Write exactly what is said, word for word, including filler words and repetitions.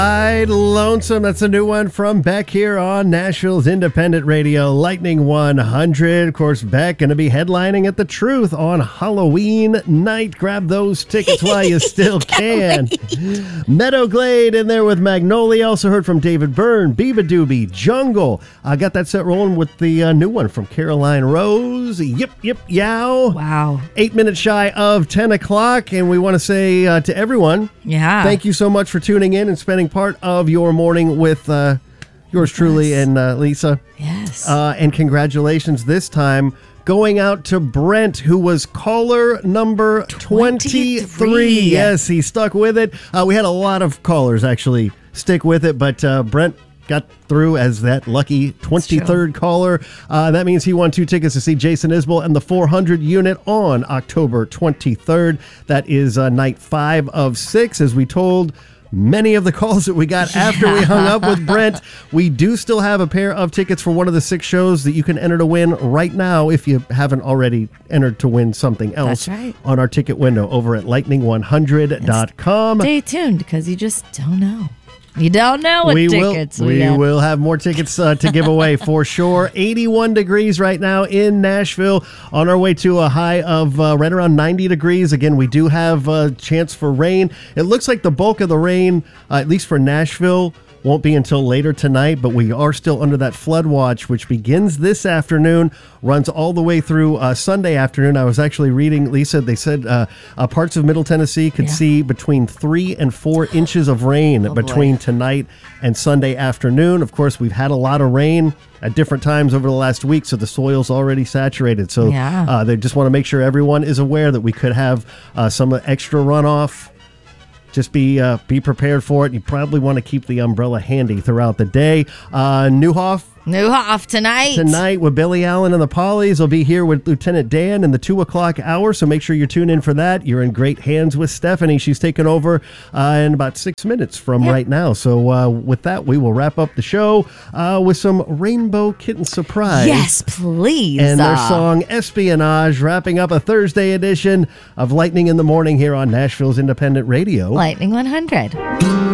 I Lonesome. That's a new one from Beck here on Nashville's independent radio, Lightning one hundred. Of course, Beck going to be headlining at The Truth on Halloween night. Grab those tickets while you still can. Meadow Glade in there with Magnolia. Also heard from David Byrne, Biba Doobie, Jungle. I uh, got that set rolling with the uh, new one from Caroline Rose. Yip, yip, yow. Wow. Eight minutes shy of ten o'clock, and we want to say uh, to everyone, yeah, thank you so much for tuning in and spending part of your morning with uh, yours truly yes. and uh, Lisa. Yes. Uh, and congratulations this time going out to Brent, who was caller number twenty-three. twenty-three. Yes, he stuck with it. Uh, we had a lot of callers actually stick with it, but uh, Brent got through as that lucky twenty-third caller. Uh, that means he won two tickets to see Jason Isbell and the four hundred unit on October twenty-third. That is uh, night five of six, as we told many of the calls that we got after yeah. we hung up with Brent. We do still have a pair of tickets for one of the six shows that you can enter to win right now if you haven't already entered to win something else. That's right. On our ticket window over at lightning one hundred dot com. Stay tuned because you just don't know. You don't know what we tickets will, we We got. will have more tickets uh, to give away for sure. eighty-one degrees right now in Nashville. On our way to a high of uh, right around ninety degrees. Again, we do have a chance for rain. It looks like the bulk of the rain, uh, at least for Nashville, won't be until later tonight, but we are still under that flood watch, which begins this afternoon, runs all the way through uh, Sunday afternoon. I was actually reading, Lisa, they said uh, uh, parts of Middle Tennessee could yeah. see between three and four inches of rain oh, between boy. tonight and Sunday afternoon. Of course, we've had a lot of rain at different times over the last week, so the soil's already saturated. So yeah. uh, they just want to make sure everyone is aware that we could have uh, some extra runoff. Just be uh, be prepared for it. You probably want to keep the umbrella handy throughout the day. Uh, Newhoff. Newhoff tonight. Tonight with Billy Allen and the Pollies. Will be here with Lieutenant Dan in the two o'clock hour, so make sure you tune in for that. You're in great hands with Stephanie. She's taking over uh, in about six minutes from yep. right now. So uh, with that, we will wrap up the show uh, with some Rainbow Kitten Surprise. Yes, please. And their uh, song Espionage, wrapping up a Thursday edition of Lightning in the Morning here on Nashville's Independent Radio. Lightning one hundred.